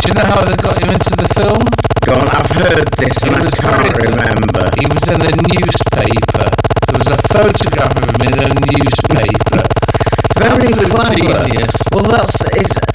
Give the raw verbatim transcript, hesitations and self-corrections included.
Do you know how they got him into the film? Go on, I've heard this and I can't remember. He was in a newspaper. There was a photograph of him in a newspaper. Very Absolute clever. genius. Well, that's it's